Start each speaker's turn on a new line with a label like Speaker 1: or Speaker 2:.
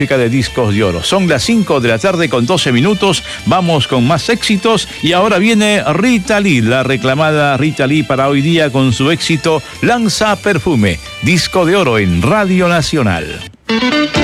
Speaker 1: de Discos de Oro. Son las 5 de la tarde con 12 minutos. Vamos con más éxitos y ahora viene Rita Lee, la reclamada Rita Lee para hoy día con su éxito Lanza Perfume, Disco de Oro en Radio Nacional.